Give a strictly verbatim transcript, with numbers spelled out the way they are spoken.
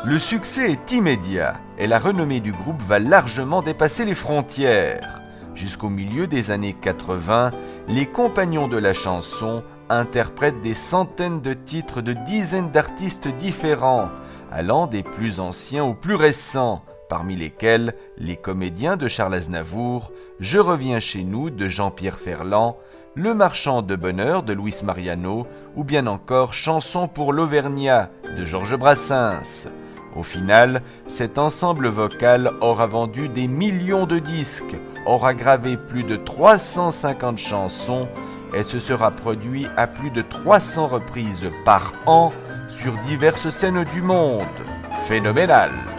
Le succès est immédiat et la renommée du groupe va largement dépasser les frontières. Jusqu'au milieu des années quatre-vingts, les Compagnons de la chanson interprètent des centaines de titres de dizaines d'artistes différents, allant des plus anciens aux plus récents, parmi lesquels les comédiens de Charles Aznavour, Je reviens chez nous de Jean-Pierre Ferland, Le marchand de bonheur de Luis Mariano ou bien encore Chanson pour l'Auvergnat de Georges Brassens. Au final, cet ensemble vocal aura vendu des millions de disques, aura gravé plus de trois cent cinquante chansons et se sera produit à plus de trois cents reprises par an sur diverses scènes du monde. Phénoménal!